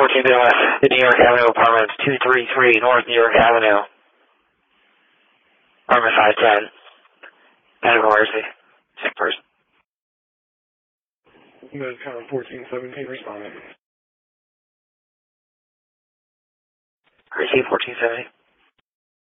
14 West, the New York Avenue Apartments, 233 North New York Avenue. Apartment 510. Medical emergency. Sick person. Medicom 1417 responding. Receive 1470.